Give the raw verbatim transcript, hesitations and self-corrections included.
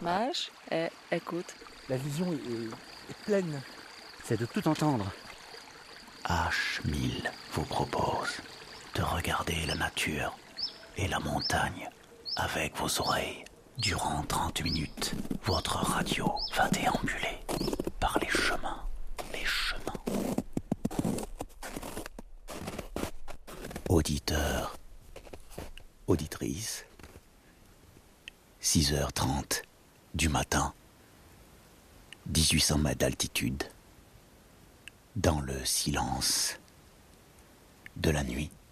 Mage et écoute. La vision est, est, est pleine. C'est de tout entendre. H mille vous propose de regarder la nature et la montagne avec vos oreilles. Durant trente minutes, votre radio va déambuler par les chemins, les chemins. Auditeur, auditrice, six heures trente du matin, dix-huit cents mètres d'altitude, dans le silence de la nuit.